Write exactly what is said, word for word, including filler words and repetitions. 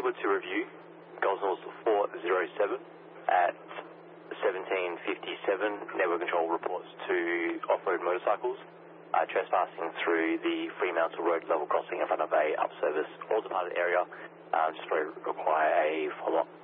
order to review Gosnells four oh seven at seventeen fifty-seven. Network control reports to off-road motorcycles uh, trespassing through the Fremantle Road level crossing in front of a up-service or departed area. Um, just require a follow-up.